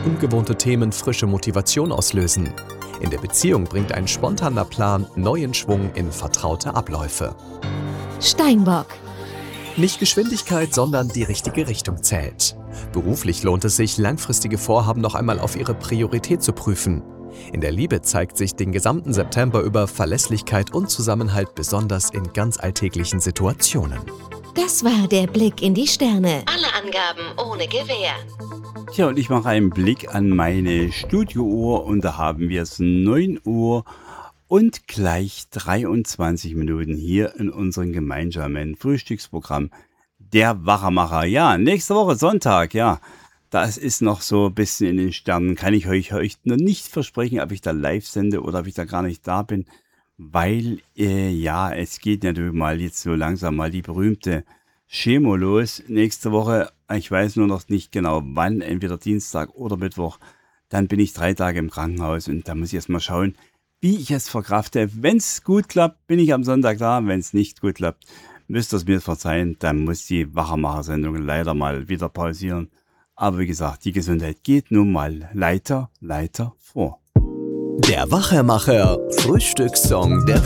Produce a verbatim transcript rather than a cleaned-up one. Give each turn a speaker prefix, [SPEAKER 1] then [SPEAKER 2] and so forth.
[SPEAKER 1] ungewohnte Themen frische Motivation auslösen. In der Beziehung bringt ein spontaner Plan neuen Schwung in vertraute Abläufe.
[SPEAKER 2] Steinbock.
[SPEAKER 1] Nicht Geschwindigkeit, sondern die richtige Richtung zählt. Beruflich lohnt es sich, langfristige Vorhaben noch einmal auf ihre Priorität zu prüfen. In der Liebe zeigt sich den gesamten September über Verlässlichkeit und Zusammenhalt, besonders in ganz alltäglichen Situationen.
[SPEAKER 2] Das war der Blick in die Sterne. Alle Angaben ohne Gewähr.
[SPEAKER 3] Tja, und ich mache einen Blick an meine Studiouhr und da haben wir es neun Uhr und gleich dreiundzwanzig Minuten hier in unserem gemeinsamen Frühstücksprogramm Der Wachmacher. Ja, nächste Woche Sonntag, ja, das ist noch so ein bisschen in den Sternen. Kann ich euch, euch noch nicht versprechen, ob ich da live sende oder ob ich da gar nicht da bin, weil, äh, ja, es geht natürlich mal jetzt so langsam mal die berühmte Chemo los. Nächste Woche, ich weiß nur noch nicht genau wann, entweder Dienstag oder Mittwoch, dann bin ich drei Tage im Krankenhaus und da muss ich erst mal schauen, wie ich es verkrafte. Wenn es gut klappt, bin ich am Sonntag da. Wenn es nicht gut klappt, müsst ihr es mir verzeihen. Dann muss die Wachermacher-Sendung leider mal wieder pausieren. Aber wie gesagt, die Gesundheit geht nun mal leider, leider vor.
[SPEAKER 1] Der Wachermacher Frühstückssong der